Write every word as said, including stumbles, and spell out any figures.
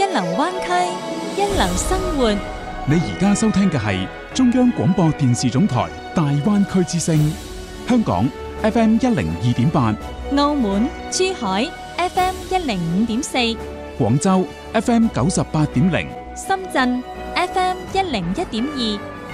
流灣區，一流生活。 你而家收聽嘅係中央廣播電視總台大灣區之聲，香港 F M 一零二點八， 澳門、珠海 F M 一零五點四， 廣州 F M 九十八點零， 深圳 F M 一零一點二。